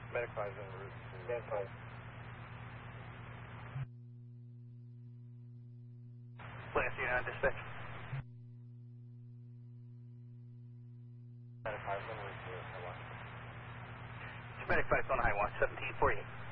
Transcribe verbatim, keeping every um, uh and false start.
Medic five's en route to... Medic five. Lance United dispatch. Medic five's en route to Highwatch. Medic five's on Highwatch, seventeen forty-eight.